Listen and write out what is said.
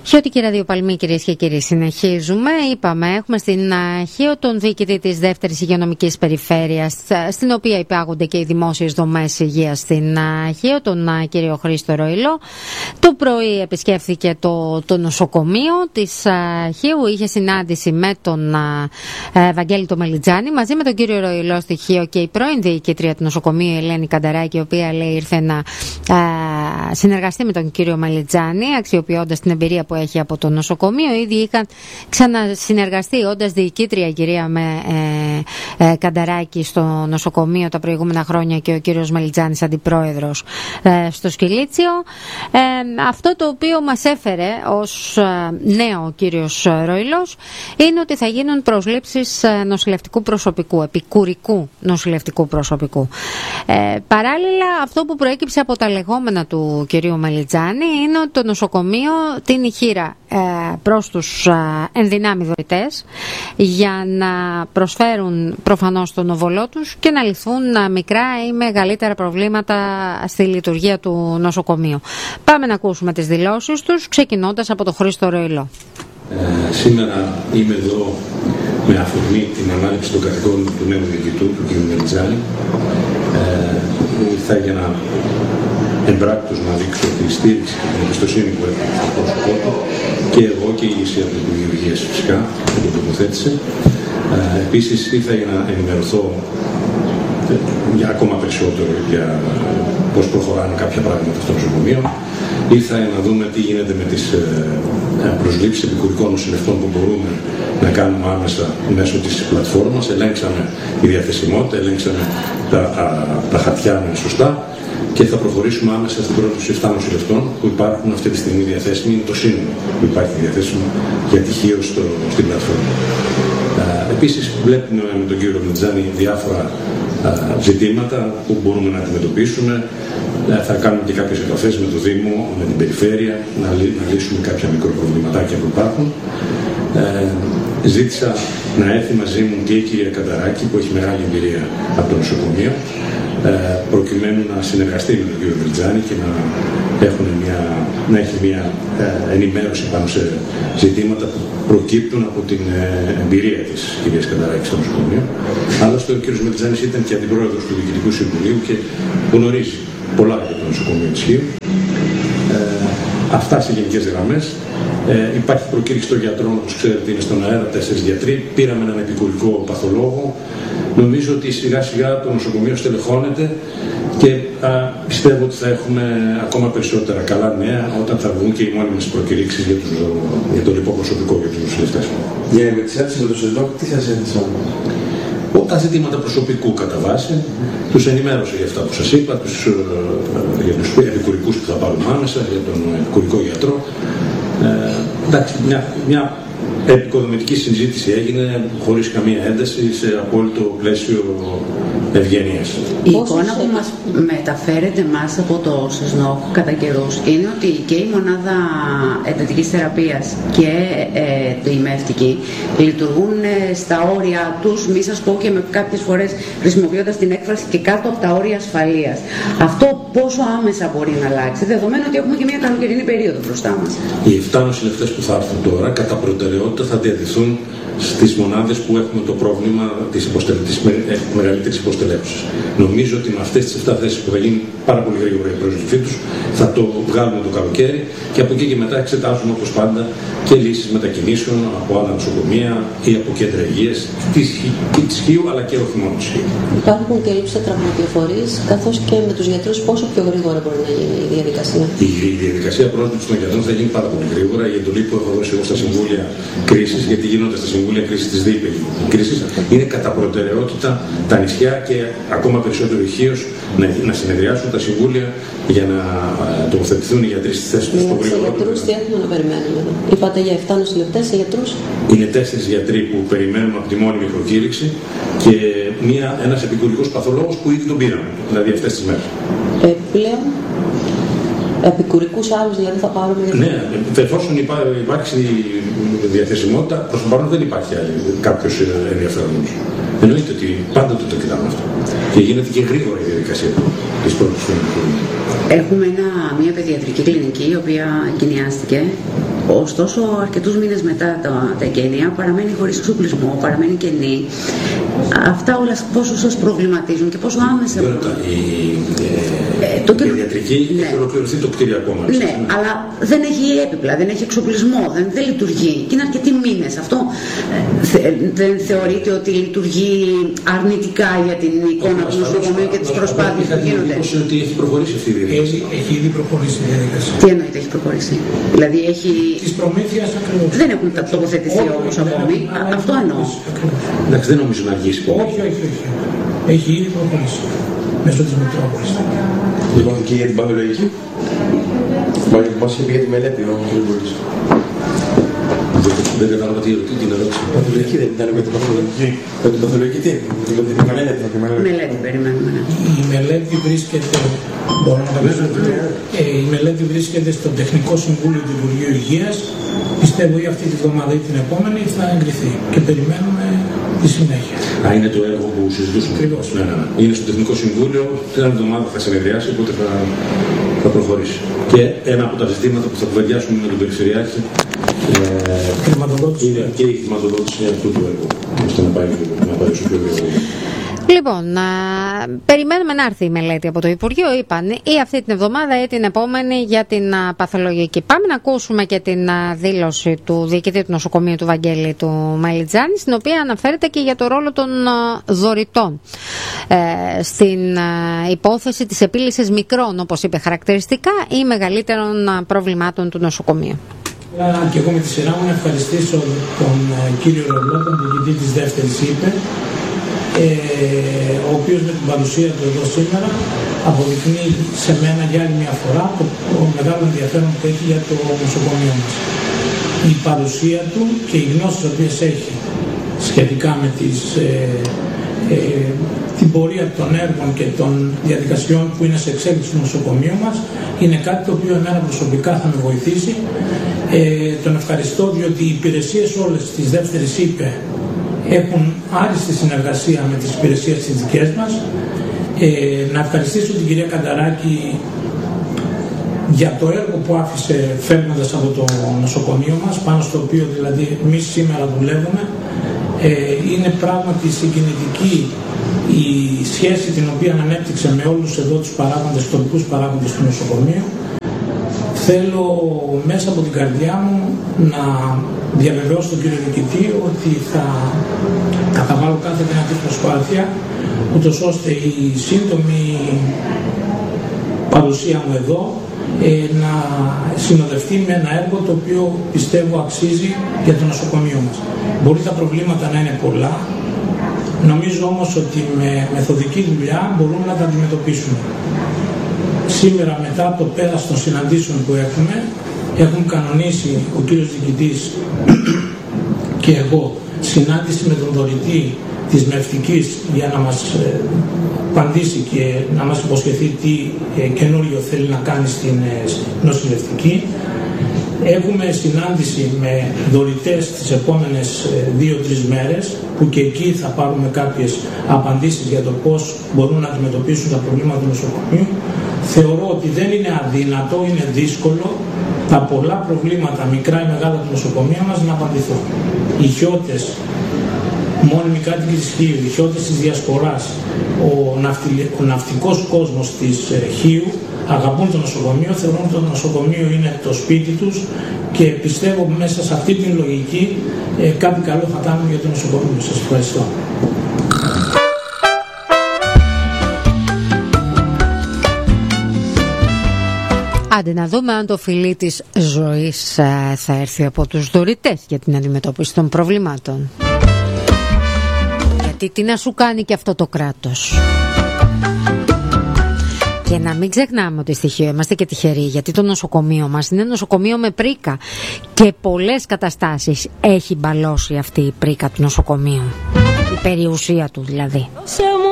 Χιώτικη ραδιοπαλμή, κυρίες και κύριοι, συνεχίζουμε. Είπαμε, έχουμε στην Χίο τον διοικητή της δεύτερης υγειονομικής περιφέρειας, στην οποία υπάγονται και οι δημόσιες δομές υγείας στην Χίο, τον κύριο Χρήστο Ροϊλό. Το πρωί επισκέφθηκε το νοσοκομείο της Χίου, είχε συνάντηση με τον Βαγγέλη το Μελιτζάνη, μαζί με τον κύριο Ροϊλό στη Χίο και η πρώην διοικήτρια του νοσοκομείου, Ελένη Κανταράκη, η οποία λέει ήρθε να συνεργαστεί με τον κύριο Μελιτζάνη, αξιοποιώντας την εμπειρία που έχει από το νοσοκομείο. Ήδη είχαν ξανασυνεργαστεί όντας διοικήτρια η κυρία με Κανταράκη στο νοσοκομείο τα προηγούμενα χρόνια και ο κύριος Μελιτζάνης αντιπρόεδρος στο Σκυλίτσιο. Αυτό το οποίο μας έφερε ως νέο ο κύριος Ροϊλός είναι ότι θα γίνουν προσλήψεις νοσηλευτικού προσωπικού, επικουρικού νοσηλευτικού προσωπικού. Παράλληλα, αυτό που προέκυψε από τα λεγόμενα του κυρίου Μελιτζάνη είναι ότι το νοσοκομείο τίνει χείρα προς τους ενδυνάμει δωρητές για να προσφέρουν προφανώς τον οβολό τους και να λυθούν μικρά ή μεγαλύτερα προβλήματα στη λειτουργία του νοσοκομείου. Πάμε να ακούσουμε τις δηλώσεις τους, ξεκινώντας από τον Χρήστο Ροϊλό. Σήμερα είμαι εδώ με αφορμή την ανάληψη των καθηκόντων του νέου διοικητού, του κ. Μελιτζάνη. Ήρθα για να εμπράκτως να δείξω τη στήριξη και την εμπιστοσύνη που έχω στο πρόσωπό του και εγώ και η ηγεσία του Υπουργείου Υγείας φυσικά που το τοποθέτησε. Επίσης ήρθα για να ενημερωθώ για ακόμα περισσότερο για πώς προχωράνε κάποια πράγματα στο νοσοκομείο. Ήρθα για να δούμε τι γίνεται με τις προσλήψεις επικουρικών νοσηλευτών που μπορούμε να κάνουμε άμεσα μέσω της πλατφόρμας. Ελέγξαμε τη διαθεσιμότητα, ελέγξαμε τα χαρτιά να είναι σωστά και θα προχωρήσουμε άμεσα στην πρόταση 7 νοσηλευτών που υπάρχουν αυτή τη στιγμή διαθέσιμοι. Είναι το σύνολο που υπάρχει διαθέσιμο για τυχείο στην πλατφόρμα. Επίσης βλέπουμε με τον κύριο Μελιτζάνη διάφορα ζητήματα που μπορούμε να αντιμετωπίσουμε. Θα κάνουμε και κάποιες επαφές με το Δήμο, με την Περιφέρεια, να λύσουμε κάποια μικροπροβληματάκια που υπάρχουν. Ζήτησα να έρθει μαζί μου και η κυρία Κανταράκη που έχει μεγάλη εμπειρία από το νοσοκομείο, προκειμένου να συνεργαστεί με τον κύριο Μελιτζάνη και να έχει μια ενημέρωση πάνω σε ζητήματα που προκύπτουν από την εμπειρία της κυρίας Κανταράκη στο νοσοκομείο. Άλλωστε ο κύριος Μελιτζάνης ήταν και αντιπρόεδρος του Διοικητικού Συμβουλίου και γνωρίζει πολλά για το νοσοκομείο της Χίου. Αυτά σε γενικές γραμμές. Υπάρχει προκήρυξη των γιατρών, όπως ξέρετε είναι στον αέρα, 4 γιατροί. Πήραμε έναν επικουρικό παθολόγο. Νομίζω ότι σιγά σιγά το νοσοκομείο στελεχώνεται και πιστεύω ότι θα έχουμε ακόμα περισσότερα καλά νέα όταν θα βγουν και οι μόνιμες προκηρύξεις για το λοιπό προσωπικό, για τους νοσηλευτές. Για να μετισέψει με το ΣΕΔΟΚ, τι σας έδειξαν? Τα ζητήματα προσωπικού κατά βάση, τους ενημέρωσε για αυτά που σας είπα, για τους επικουρικούς που θα πάρουν άμεσα, για τον επικουρικό γιατρό. Εντάξει, μια επικοδομητική συζήτηση έγινε χωρίς καμία ένταση σε απόλυτο πλαίσιο ευγενίας. Η εικόνα που μας μεταφέρεται μας από το ΣΕΣΝΟΚ κατά καιρούς είναι ότι και η μονάδα εντατικής θεραπείας και η μευτική λειτουργούν στα όρια τους, μη σας πω και με κάποιες φορές χρησιμοποιώντας την έκφραση και κάτω από τα όρια ασφαλείας. Αυτό πόσο άμεσα μπορεί να αλλάξει, δεδομένου ότι έχουμε και μια καλοκαιρινή περίοδο μπροστά μας? Οι 7 νοσηλευτές που θα έρθουν τώρα κατά προτεραιότητα θα διατηθούν στις μονάδες που έχουμε το πρόβλημα της μεγαλύτερης υποστελέχωσης. Νομίζω ότι με αυτές τις 7 θέσεις που θα γίνει πάρα πολύ γρήγορα η προσληφή τους θα το βγάλουμε το καλοκαίρι και από εκεί και μετά εξετάζουμε όπως πάντα και λύσεις μετακινήσεων από άλλα νοσοκομεία ή από κέντρα υγείας της Χίου αλλά και όχι μόνο της Χίου. Υπάρχουν και λήψεις σε τραυματιοφορείς καθώς και με τους γιατρούς πόσο πιο γρήγορα μπορεί να γίνει η διαδικασία? Η διαδικασία πρόσληψης των γιατρών θα γίνει πάρα πολύ γρήγορα. Η εντολή που έχω δώσει εγώ στα συμβούλια κρίσης, γιατί γίνονται στα συμβούλια κρίσης της ΔΥΠΕ κρίσης, είναι κατά προτεραιότητα τα νησιά και ακόμα περισσότερο η Χίος να συνεδριάσουν τα συμβούλια για να τοποθετηθούν οι γιατροί στις θέσεις τους. Για γιατρούς τι έχουμε να περιμένουμε εδώ? Είπατε για 7 νοσηλευτές, σε γιατρούς? Είναι 4 γιατροί που περιμένουμε από τη μόνιμη προκήρυξη και ένας επικουρικός παθολόγος που ήδη τον πήραμε, δηλαδή αυτές τις μέρες. Πλέον επικουρικούς άλλους δηλαδή θα πάρουμε? Ναι, εφόσον υπάρξει διαθεσιμότητα, προς τον παρόν δεν υπάρχει κάποιος ενδιαφέροντος. Εννοείται ότι πάντοτε το κοιτάμε αυτό. Και γίνεται και γρήγορα η διαδικασία της πρώτης του. Έχουμε μια παιδιατρική κλινική η οποία εγκαινιάστηκε Ωστόσο, αρκετούς μήνες μετά τα εγγένεια παραμένει χωρίς εξοπλισμό, παραμένει κενή. Αυτά όλα πόσο σας προβληματίζουν και πόσο άμεσα... Η παιδιατρική έχει ολοκληρωθεί το κτηριακό μας. Ναι, αλλά δεν έχει έπιπλα, δεν έχει εξοπλισμό, δεν λειτουργεί. Και είναι αρκετοί μήνες. Αυτό δεν θεωρείτε ότι λειτουργεί αρνητικά για την εικόνα του νοσοκομείου και τις προσπάθειες που γίνονται? Είχα την ότι έχει προχωρήσει αυτή η διαδικασία. Έχει ήδη προχωρήσει η διαδικασία. Τι εννοείται έχει προχωρήσει? Δηλαδή έχει... Της προμήθειας ακριβώς. Δεν έχουν τοποθετηθεί όμως ακόμη. Αυτό εννοώ. Εντάξει, δεν νομίζω να αργήσει πολύ. Όχι. Έχει ήδη προχωρήσει. Μέσω της Μητρόπολης. Λοιπόν, και για την παθολογική. Μας είπε για τη μελέτη, ο κ. Βουλής. Δεν κατάλαβα την ερώτηση. Παθολογική δεν ήταν με την παθολογική. Με την παθολογική τι? Μελέτη περιμένουμε. Η μελέτη βρίσκεται... Μπορώ να τα πέσω. Η μελέτη βρίσκεται στο Τεχνικό Συμβούλιο του Υπουργείου Υγείας. Πιστεύω ή αυτή τη βδομάδα ή την επόμενη θα εγκριθεί. Και περιμένουμε τη συνέχεια. Είναι το έργο που συζητούσαμε. Ακριβώς. Ναι. Είναι στο Τεχνικό Συμβούλιο, την άλλη εβδομάδα θα συνεδριάσει, οπότε θα προχωρήσει. Και ένα από τα ζητήματα που θα κουβεντιάσουμε με τον Περιφερειάρχη είναι και η χρηματοδότηση αυτού του έργου, ώστε να πάει στο πιο γρήγορα. Λοιπόν, περιμένουμε να έρθει η μελέτη από το Υπουργείο, είπαν, ή αυτή την εβδομάδα ή την επόμενη για την παθολογική. Πάμε να ακούσουμε και την δήλωση του διοικητή του νοσοκομείου του Βαγγέλη του Μελιτζάνη, στην οποία αναφέρεται και για το ρόλο των δωρητών στην υπόθεση της επίλυσης μικρών, όπως είπε χαρακτηριστικά, ή μεγαλύτερων προβλημάτων του νοσοκομείου. Και εγώ με τη σειρά μου να ευχαριστήσω τον κύριο Ρολό, τον διοικητή της δεύτερης ΥΠΕ, ο οποίος με την παρουσία του εδώ σήμερα αποδεικνύει σε μένα για άλλη μια φορά το μεγάλο ενδιαφέρον που έχει για το νοσοκομείο μας. Η παρουσία του και οι γνώσεις που έχει σχετικά με την πορεία των έργων και των διαδικασιών που είναι σε εξέλιξη στο νοσοκομείο μας είναι κάτι το οποίο εμένα προσωπικά θα με βοηθήσει. Τον ευχαριστώ διότι οι υπηρεσίες όλες της δεύτερης ΥΠΕ έχουν άριστη συνεργασία με τις υπηρεσίες τις δικές μας. Να ευχαριστήσω την κυρία Κανταράκη για το έργο που άφησε φέρνοντας από το νοσοκομείο μας, πάνω στο οποίο δηλαδή εμείς σήμερα δουλεύουμε. Είναι πράγματι συγκινητική η σχέση την οποία ανέπτυξε με όλους εδώ τους παράγοντες, τοπικούς παράγοντες του νοσοκομείου. Θέλω μέσα από την καρδιά μου να διαβεβαιώσω τον κύριο διοικητή ότι θα καταβάλω κάθε δυνατή προσπάθεια, ούτως ώστε η σύντομη παρουσία μου εδώ να συνοδευτεί με ένα έργο το οποίο πιστεύω αξίζει για το νοσοκομείο μας. Μπορεί τα προβλήματα να είναι πολλά, νομίζω όμως ότι με μεθοδική δουλειά μπορούμε να τα αντιμετωπίσουμε. Σήμερα μετά από το πέρας των συναντήσεων που έχουμε κανονίσει ο κύριος διοικητής και εγώ συνάντηση με τον δωρητή της Μευτικής για να μας απαντήσει και να μας υποσχεθεί τι καινούριο θέλει να κάνει στην νοσηλευτική. Έχουμε συνάντηση με δωρητές τις επόμενες 2-3 μέρες που και εκεί θα πάρουμε κάποιες απαντήσεις για το πώς μπορούν να αντιμετωπίσουν τα προβλήματα του νοσοκομείου. Θεωρώ ότι δεν είναι αδύνατο, είναι δύσκολο τα πολλά προβλήματα, μικρά ή μεγάλα του νοσοκομείου μας να απαντηθούν. Οι χιώτες, μόνιμοι κάτοικοι της Χίου, οι χιώτες της Διασποράς, ο ναυτικός κόσμος της Χίου αγαπούν το νοσοκομείο, θεωρούν ότι το νοσοκομείο είναι το σπίτι τους και πιστεύω μέσα σε αυτή την λογική κάτι καλό θα κάνουμε για το νοσοκομείο. Σας ευχαριστώ. Άντε να δούμε αν το φιλί της ζωής θα έρθει από τους δωρητές για την αντιμετώπιση των προβλημάτων. Γιατί τι να σου κάνει και αυτό το κράτος. Και να μην ξεχνάμε ότι στοιχείο είμαστε και τυχεροί, γιατί το νοσοκομείο μας είναι νοσοκομείο με πρίκα και πολλές καταστάσεις έχει μπαλώσει αυτή η πρίκα του νοσοκομείου, η περιουσία του δηλαδή.